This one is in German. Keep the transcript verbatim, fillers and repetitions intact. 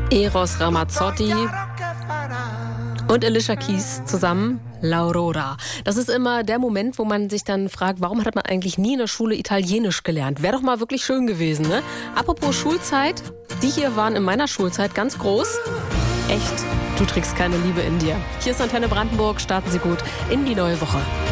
Eros Ramazzotti und Alicia Keys zusammen, L'Aurora. Das ist immer der Moment, wo man sich dann fragt, warum hat man eigentlich nie in der Schule Italienisch gelernt? Wäre doch mal wirklich schön gewesen, ne? Apropos Schulzeit, die hier waren in meiner Schulzeit ganz groß. Echt, du trägst keine Liebe in dir. Hier ist Antenne Brandenburg, starten Sie gut in die neue Woche.